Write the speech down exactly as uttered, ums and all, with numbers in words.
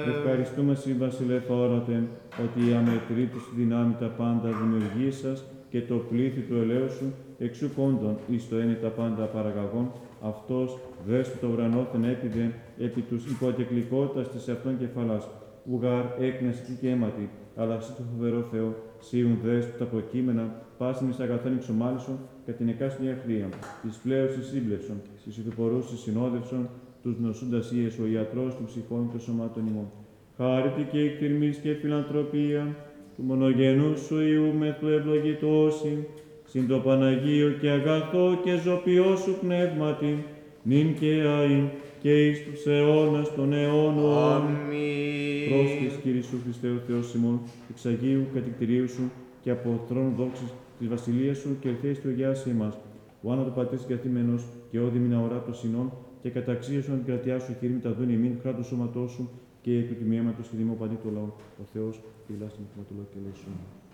Ευχαριστούμε Συ Βασιλεφόρατε, ότι η αμετρήτως δυνάμει τα πάντα δημιουργήσας και το πλήθη του ελέου σου, εξού πόντων εις το ένι τα πάντα παραγαγών, αυτός δέστο το ουρανόθεν έπιδε επί τους υποατεκλικότητας της αυτών κεφαλάς, ουγάρ έκνεση και αίματι, αλλά σύ το φοβερό Θεό, σύουν δέστο τα προκείμενα, πάσιν εις αγαθόν εξομάλισον, κατ' την εκάστοια χρία, της πλέωσης σύμπλευσον, της ηθοπορούσης συνόδευσον, τους νοσούντας Ιες ο ιατρός των ψυχών και σωμάτων ημών. Χάρητη και εκτιρμής και φιλανθρωπία, του μονογενού σου Υιού με του ευλογητώσει, συν το Παναγίο και αγαθό και ζωπιό σου πνεύματι, νυν και αΐ και εις τους αιώνας των αιώνων. Αμήν. Πρόσχες, Κύριε σου Χριστέ ο Θεός ημών, εξ Αγίου κατηκτηρίου σου και από θρόνου δόξης της βασιλείας σου και ελθέης του Αγιά σε εμάς. Ο άνατο πατρίς καθήμενος και όδη μην αορά το συνόν και καταξίωσον την κρατιά σου χείρι τα δουν ημίν κράτος σώματός σου και εκ του τιμιέματος και δημοπαντή το λαό. Ο Θεός, φυλάς την χρηματολόγη και λέσου.